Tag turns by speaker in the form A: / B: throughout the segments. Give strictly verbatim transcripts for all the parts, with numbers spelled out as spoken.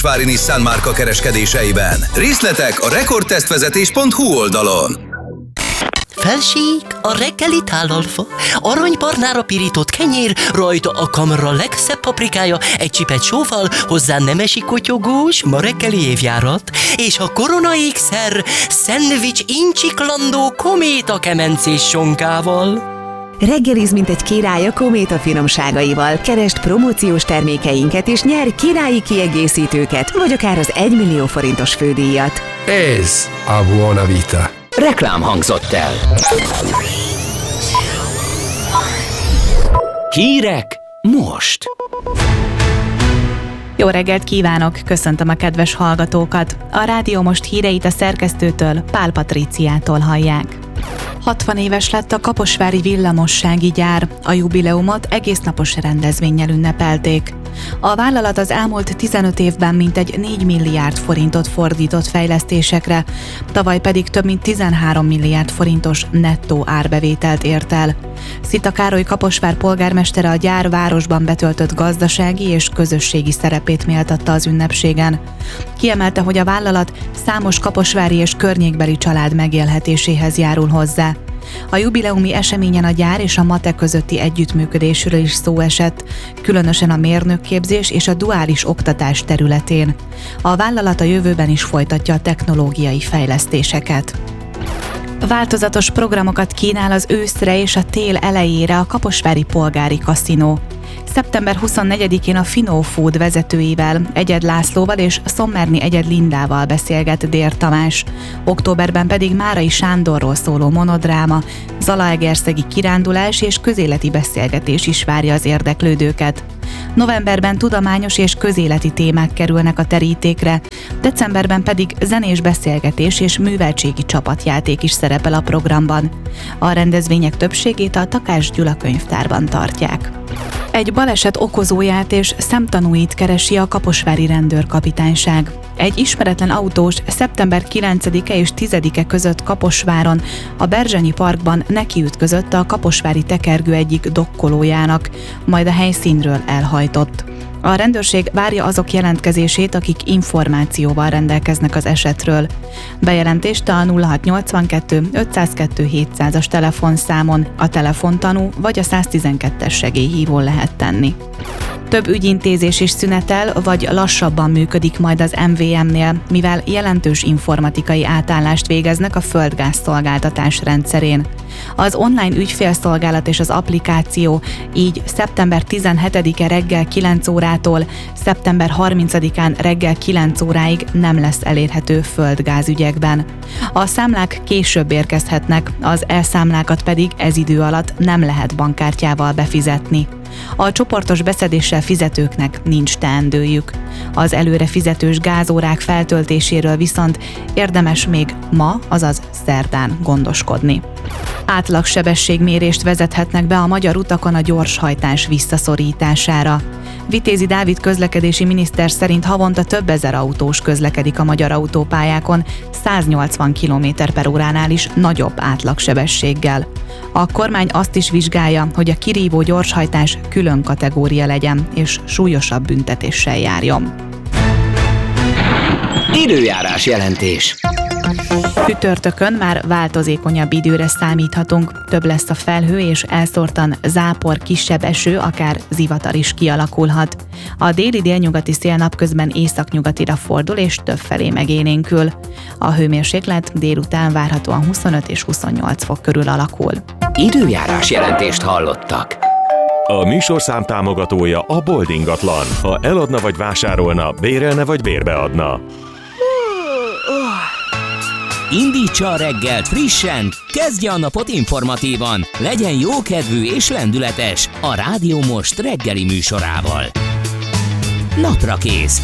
A: Vári Nissan márka kereskedéseiben. Részletek a rekordtesztvezetés pont hu oldalon.
B: Felség, a reggeli tálalfa, aranybarnára pirított kenyér, rajta a kamra legszebb paprikája, egy csipet sóval, hozzá nemesi kotyogós, ma reggeli évjárat, és a korona ékszer, szendvics incsiklandó kométa kemencés sonkával.
C: Reggeliz, mint egy király a Kométa finomságaival. Keresd promóciós termékeinket és nyerj királyi kiegészítőket, vagy akár az egymillió forintos fődíjat.
D: Ez a Buona Vita.
E: Reklám hangzott el. Hírek most.
F: Jó reggelt kívánok, köszöntöm a kedves hallgatókat. A Rádió Most híreit a szerkesztőtől, Pál Patríciától hallják. hatvan éves lett a kaposvári villamossági gyár, a jubileumot egésznapos rendezvénnyel ünnepelték. A vállalat az elmúlt tizenöt évben mintegy négy milliárd forintot fordított fejlesztésekre, tavaly pedig több mint tizenhárom milliárd forintos nettó árbevételt ért el. Szita Károly Kaposvár polgármestere a gyár városban betöltött gazdasági és közösségi szerepét méltatta az ünnepségen. Kiemelte, hogy a vállalat számos kaposvári és környékbeli család megélhetéséhez járul hozzá. A jubileumi eseményen a gyár és a MATE közötti együttműködésről is szó esett, különösen a mérnökképzés és a duális oktatás területén. A vállalat a jövőben is folytatja a technológiai fejlesztéseket. Változatos programokat kínál az őszre és a tél elejére a kaposvári polgári kaszinó. szeptember huszonnegyedikén a Finó Food vezetőivel, Egyed Lászlóval és Szommerni Egyed Lindával beszélget Dér Tamás. Októberben pedig Márai Sándorról szóló monodráma, zalaegerszegi kirándulás és közéleti beszélgetés is várja az érdeklődőket. Novemberben tudományos és közéleti témák kerülnek a terítékre, decemberben pedig zenés beszélgetés és műveltségi csapatjáték is szerepel a programban. A rendezvények többségét a Takács Gyula könyvtárban tartják. Egy baleset okozóját és szemtanúit keresi a kaposvári rendőrkapitányság. Egy ismeretlen autós szeptember kilencedike és tizedike között Kaposváron, a Berzsenyi Parkban nekiütközött a kaposvári tekergő egyik dokkolójának, majd a helyszínről elhajtott. A rendőrség várja azok jelentkezését, akik információval rendelkeznek az esetről. Bejelentést a nulla hat nyolcvankettő ötszázkettő hétszázas telefonszámon, a telefontanú vagy a száztizenkettes segélyhívón lehet tenni. Több ügyintézés is szünetel, vagy lassabban működik majd az em vé em-nél, mivel jelentős informatikai átállást végeznek a földgáz szolgáltatás rendszerén. Az online ügyfélszolgálat és az applikáció így szeptember tizenhetedike reggel kilenc órától szeptember harmincadikán reggel kilenc óráig nem lesz elérhető földgázügyekben. A számlák később érkezhetnek, az elszámlákat pedig ez idő alatt nem lehet bankkártyával befizetni. A csoportos beszedéssel fizetőknek nincs teendőjük. Az előre fizetős gázórák feltöltéséről viszont érdemes még ma, azaz szerdán gondoskodni. Átlagsebességmérést vezethetnek be a magyar utakon a gyorshajtás visszaszorítására. Vitézi Dávid közlekedési miniszter szerint havonta több ezer autós közlekedik a magyar autópályákon száznyolcvan kilométer per óránál is nagyobb átlagsebességgel. A kormány azt is vizsgálja, hogy a kirívó gyorshajtás külön kategória legyen és súlyosabb büntetéssel járjon.
E: Időjárás jelentés.
F: Csütörtökön már változékonyabb időre számíthatunk, több lesz a felhő és elszórtan zápor, kisebb eső, akár zivatar is kialakulhat. A déli délnyugati szél napközben északnyugatira fordul és többfelé megélénkül. A hőmérséklet délután várhatóan huszonöt és huszonnyolc fok körül alakul.
E: Időjárás jelentést hallottak.
G: A műsorszám támogatója a Bold ingatlan. Ha eladna vagy vásárolna, bérelne vagy bérbeadna.
E: Indítsa a reggelt frissen, kezdje a napot informatívan, legyen jókedvű és lendületes a Rádió Most reggeli műsorával. Napra kész.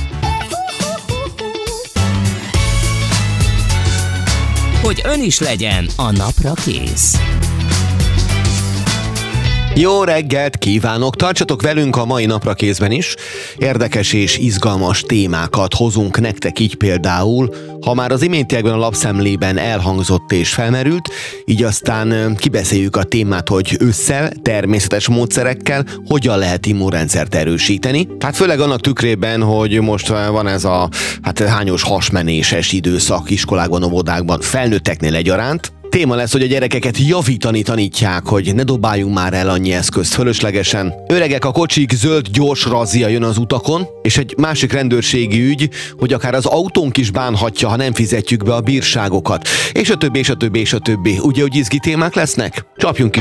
E: Hogy ön is legyen a napra kész.
H: Jó reggelt kívánok! Tartsatok velünk a mai napra kézben is. Érdekes és izgalmas témákat hozunk nektek, így például, ha már az iméntiekben a lapszemlében elhangzott és felmerült, így aztán kibeszéljük a témát, hogy ősszel, természetes módszerekkel hogyan lehet immunrendszert erősíteni. Hát főleg annak tükrében, hogy most van ez a hát hányos hasmenéses időszak iskolákban, óvodákban, felnőtteknél egyaránt. Téma lesz, hogy a gyerekeket javítani tanítják, hogy ne dobáljunk már el annyi eszközt fölöslegesen. Öregek a kocsik, zöld gyors razzia jön az utakon, és egy másik rendőrségi ügy, hogy akár az autónk is bánhatja, ha nem fizetjük be a bírságokat. És a többi, és a többi, és a többi. Ugye, hogy izgi témák lesznek? Csapjunk is